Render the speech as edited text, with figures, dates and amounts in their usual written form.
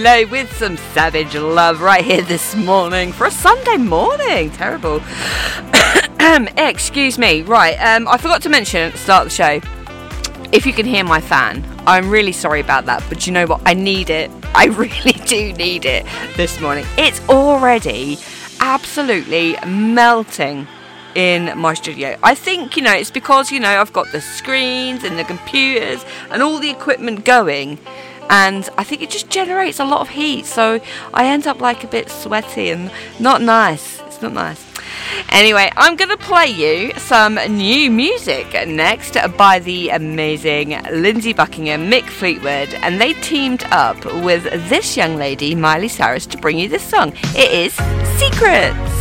Hello with some Savage Love right here this morning for a Sunday morning. Terrible. Excuse me. Right, I forgot to mention at the start of the show, if you can hear my fan, I'm really sorry about that, but you know what? I need it. I really do need it this morning. It's already absolutely melting in my studio. I think, it's because, I've got the screens and the computers and all the equipment going. And I think it just generates a lot of heat, so I end up like a bit sweaty and not nice. It's not nice. Anyway, I'm going to play you some new music next by the amazing Lindsey Buckingham, Mick Fleetwood, and they teamed up with this young lady, Miley Cyrus, to bring you this song. It is Secrets.